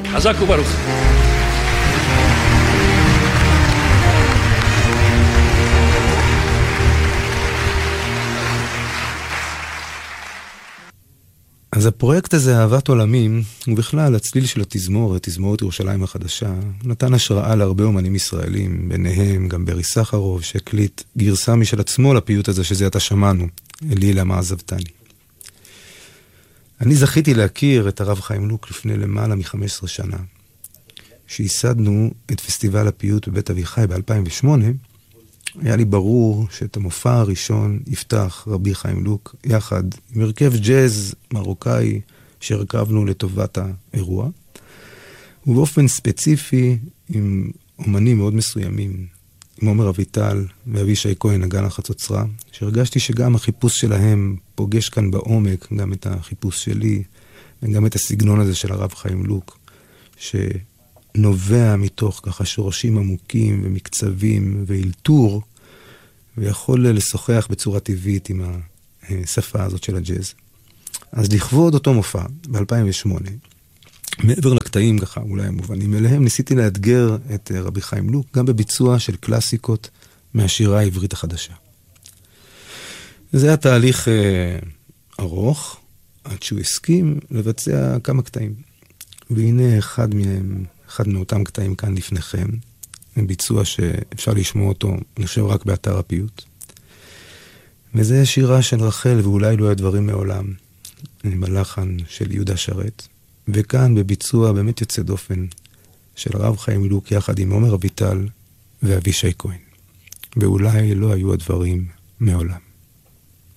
חזק וברוך. אז הפרויקט הזה, אהבת עולמים, ובכלל הצליל של התזמורת, תזמורת ירושלים החדשה, נתן השראה להרבה אומנים ישראלים, ביניהם גם ברי סחרוף, שהקליט גרסה משל עצמו לפיוט הזה שזה עתה שמענו, אלי למה עזבתני. אני זכיתי להכיר את הרב חיים לוק לפני למעלה מ-15 שנה. כשייסדנו את פסטיבל הפיוט בבית אביחי ב-2008, היה לי ברור שאת המופע הראשון יפתח רבי חיים לוק יחד עם הרכב ג'אז מרוקאי שהרכבנו לטובת האירוע, ובאופן ספציפי עם אומנים מאוד מסוימים, עם עומר אביטל ואבישי כהן נגן החצוצרה, שהרגשתי שגם החיפוש שלהם פוגש כאן בעומק גם את החיפוש שלי, וגם את הסגנון הזה של הרב חיים לוק, שנובע מתוך ככה שורשים עמוקים ומקצבים ואילתור, ויכול לשוחח בצורה טבעית עם השפה הזאת של הג'אז. אז לכבוד אותו מופע ב-2008, מעבר לקטעים ככה אולי המובנים אליהם, ניסיתי לאתגר את רבי חיים לוק גם בביצוע של קלאסיקות מהשירה העברית החדשה. זה היה תהליך ארוך, עד שהוא הסכים לבצע כמה קטעים. והנה אחד מאותם קטעים כאן לפניכם, ביצוע שאפשר לשמוע אותו, אני חושב רק באתר הפיוט. וזה שירה של רחל, ואולי לא הדברים מעולם, בלחן של יהודה שרת. וכאן בביצוע באמת יוצא דופן של הרב חיים לוק יחד עם עומר אביטל ואבישי כהן. ואולי לא היו הדברים מעולם.